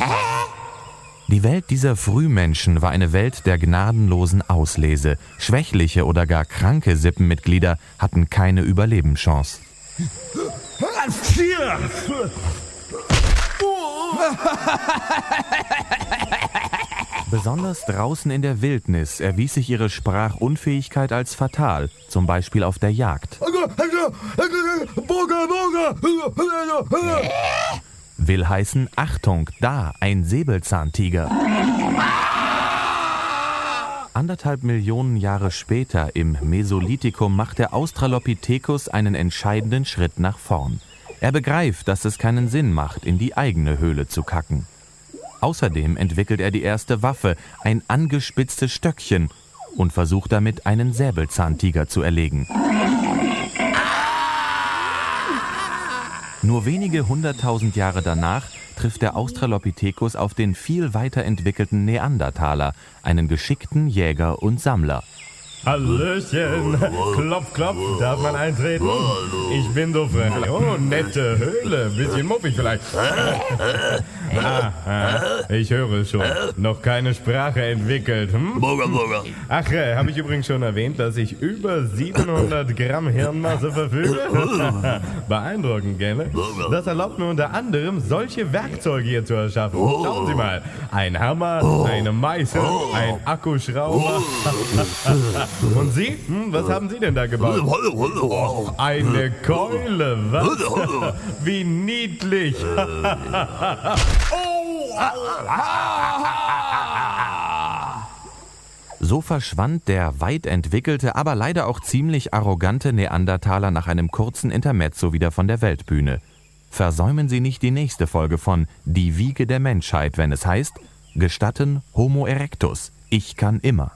Die Welt dieser Frühmenschen war eine Welt der gnadenlosen Auslese. Schwächliche oder gar kranke Sippenmitglieder hatten keine Überlebenschance. Besonders draußen in der Wildnis erwies sich ihre Sprachunfähigkeit als fatal, zum Beispiel auf der Jagd. Will heißen, Achtung, da, ein Säbelzahntiger. 1,5 Millionen Jahre später, im Mesolithikum, macht der Australopithecus einen entscheidenden Schritt nach vorn. Er begreift, dass es keinen Sinn macht, in die eigene Höhle zu kacken. Außerdem entwickelt er die erste Waffe, ein angespitztes Stöckchen, und versucht damit, einen Säbelzahntiger zu erlegen. Nur wenige 100.000 Jahre danach trifft der Australopithecus auf den viel weiterentwickelten Neandertaler, einen geschickten Jäger und Sammler. Hallöchen, klopf, klopf, darf man eintreten? Ich bin so frei. Oh, nette Höhle, bisschen muffig vielleicht. Ich höre es schon, noch keine Sprache entwickelt. Ach, habe ich übrigens schon erwähnt, dass ich über 700 Gramm Hirnmasse verfüge? Beeindruckend, gell? Das erlaubt mir unter anderem, solche Werkzeuge hier zu erschaffen. Schauen Sie mal, ein Hammer, eine Meißel, ein Akkuschrauber. Und Sie? Was haben Sie denn da gebaut? Och, eine Keule, was? Wie niedlich. So verschwand der weit entwickelte, aber leider auch ziemlich arrogante Neandertaler nach einem kurzen Intermezzo wieder von der Weltbühne. Versäumen Sie nicht die nächste Folge von Die Wiege der Menschheit, wenn es heißt, gestatten Homo erectus, ich kann immer.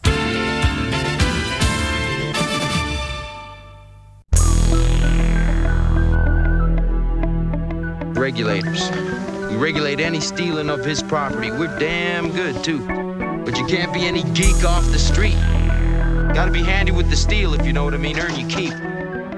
Regulators. We regulate any stealing of his property. We're damn good, too. But you can't be any geek off the street. Gotta be handy with the steel, if you know what I mean. Earn your keep.